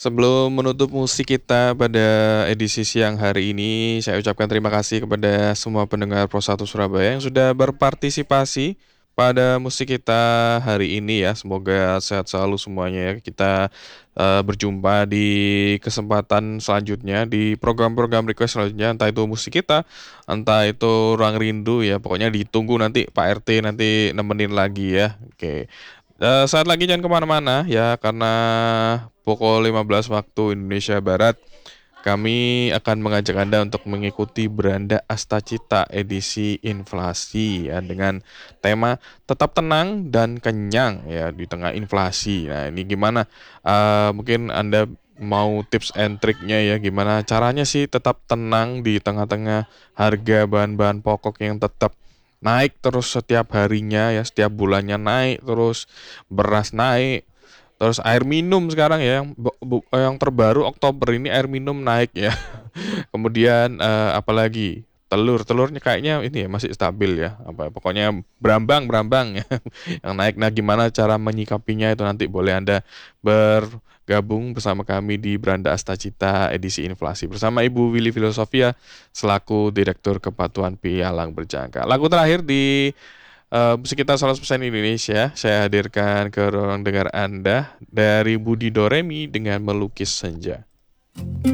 Sebelum menutup musik kita pada edisi siang hari ini, saya ucapkan terima kasih kepada semua pendengar Pro 1 Surabaya yang sudah berpartisipasi pada musik kita hari ini ya. Semoga sehat selalu semuanya ya. Kita berjumpa di kesempatan selanjutnya di program-program request selanjutnya, entah itu musik kita, entah itu Ruang Rindu ya. Pokoknya ditunggu nanti Pak RT nanti nemenin lagi ya. Oke. Saat lagi jangan kemana-mana ya, karena pukul 15 waktu Indonesia Barat kami akan mengajak Anda untuk mengikuti Beranda Astacita edisi inflasi ya, dengan tema tetap tenang dan kenyang ya di tengah inflasi. Nah ini gimana? Mungkin Anda mau tips and triknya ya, gimana caranya sih tetap tenang di tengah-tengah harga bahan-bahan pokok yang tetap naik terus setiap harinya ya, setiap bulannya naik terus, beras naik, terus air minum sekarang ya yang terbaru Oktober ini air minum naik ya. Kemudian, apalagi, telurnya kayaknya ini ya masih stabil ya, pokoknya berambang ya yang naik. Nah, gimana cara menyikapinya itu nanti boleh Anda bergabung bersama kami di Beranda Astacita edisi inflasi bersama Ibu Willy Filosofia selaku Direktur Kepatuhan Pialang Berjangka. Lagu terakhir di musik kita 100% Indonesia, saya hadirkan ke ruang dengar Anda dari Budi Doremi dengan Melukis Senja.